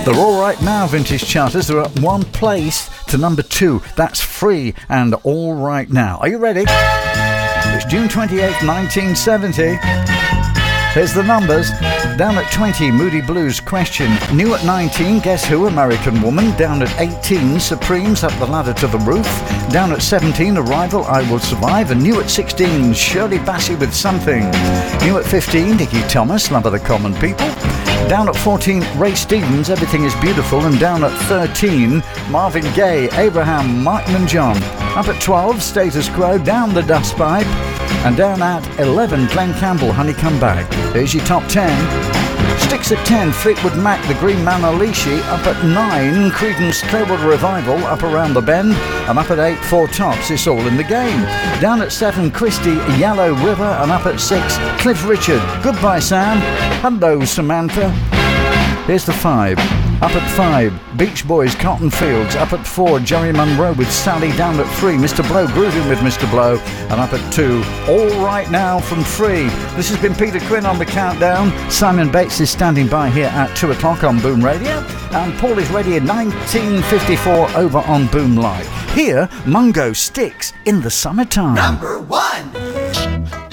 They're all right now, Vintage Charters. They're up one place to number 2. That's Free and All Right Now. Are you ready? It's June 28th, 1970. Here's the numbers. Down at 20, Moody Blues, Question. New at 19, Guess Who, American Woman. Down at 18, Supremes, Up the Ladder to the Roof. Down at 17, Arrival, I Will Survive. And new at 16, Shirley Bassey with Something. New at 15, Dickie Thomas, Love of the Common People. Down at 14, Ray Stevens, Everything is Beautiful. And down at 13, Marvin Gaye, Abraham, Martin and John. Up at 12, Status Quo, Down the Dustpipe. And down at 11, Glenn Campbell, Honey Come Back. Here's your top 10. Sticks at 10, Fleetwood Mac, The Green Man Alicia. Up at 9, Creedence Clearwater Revival, Up Around the Bend. And up at 8, Four Tops, It's All in the Game. Down at 7, Christie, Yellow River. And up at 6, Cliff Richard, Goodbye Sam. Hello Samantha. Here's the 5. Up at 5, Beach Boys, Cotton Fields. Up at 4, Jerry Monroe with Sally. Down at 3, Mr. Blow, Grooving with Mr. Blow. And up at 2, All Right Now from Free. This has been Peter Quinn on the Countdown. Simon Bates is standing by here at 2 o'clock on Boom Radio. And Paul is ready in 1954 over on Boom Live. Here, Mungo Sticks in the Summertime. Number 1.